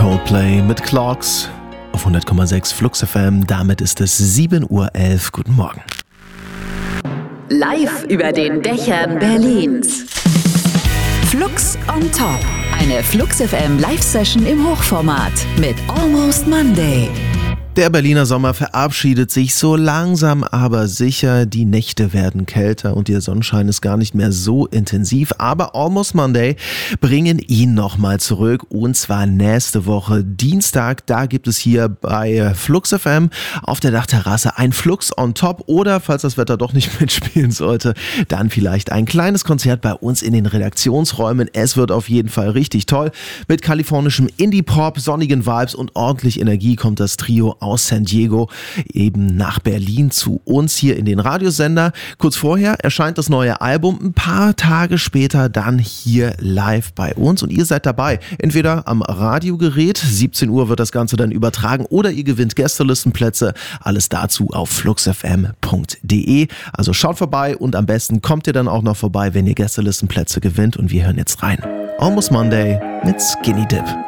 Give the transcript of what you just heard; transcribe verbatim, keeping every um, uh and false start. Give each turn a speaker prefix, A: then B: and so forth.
A: Coldplay mit Clocks auf hundert Komma sechs Flux F M. Damit ist es sieben Uhr elf. Guten Morgen.
B: Live über den Dächern Berlins. Flux on Top. Eine Flux F M Live-Session im Hochformat mit Almost Monday.
A: Der Berliner Sommer verabschiedet sich so langsam, aber sicher. Die Nächte werden kälter und der Sonnenschein ist gar nicht mehr so intensiv. Aber Almost Monday bringen ihn nochmal zurück, und zwar nächste Woche Dienstag. Da gibt es hier bei Flux F M auf der Dachterrasse ein Flux on Top, oder falls das Wetter doch nicht mitspielen sollte, dann vielleicht ein kleines Konzert bei uns in den Redaktionsräumen. Es wird auf jeden Fall richtig toll. Mit kalifornischem Indie-Pop, sonnigen Vibes und ordentlich Energie kommt das Trio aus San Diego eben nach Berlin zu uns hier in den Radiosender. Kurz vorher erscheint das neue Album, ein paar Tage später dann hier live bei uns, und ihr seid dabei. Entweder am Radiogerät, siebzehn Uhr wird das Ganze dann übertragen, oder ihr gewinnt Gästelistenplätze. Alles dazu auf fluxfm punkt de. Also schaut vorbei, und am besten kommt ihr dann auch noch vorbei, wenn ihr Gästelistenplätze gewinnt, und wir hören jetzt rein. Almost Monday mit Skinny Dip.